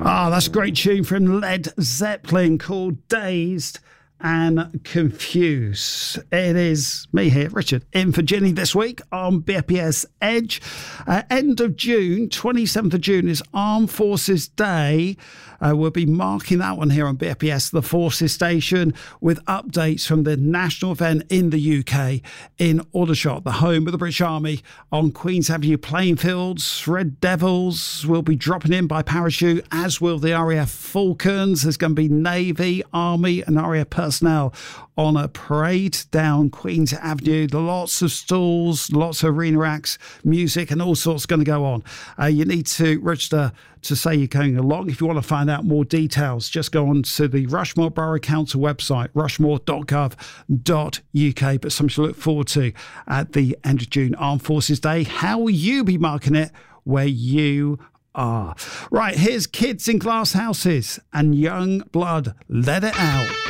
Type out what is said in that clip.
That's a great tune from Led Zeppelin called Dazed and Confused. It is me here, Richard, in for Ginny this week on BFBS Edge. End of June, 27th of June is Armed Forces Day. We'll be marking that one here on BFBS, the Forces Station, with updates from the national event in the UK in Aldershot, the home of the British Army on Queen's Avenue playing fields. Red Devils will be dropping in by parachute, as will the RAF Falcons. There's going to be Navy, Army and RAF personnel on a parade down Queen's Avenue. Lots of stalls, lots of arena acts, music and all sorts going to go on. You need to register to say you're going along. If you want to find out more details, just go on to the Rushmore Borough Council website, rushmore.gov.uk. But something to look forward to at the end of June, Armed Forces Day. How will you be marking it where you are? Right, here's Kids in Glass Houses and Young Blood. Let It Out.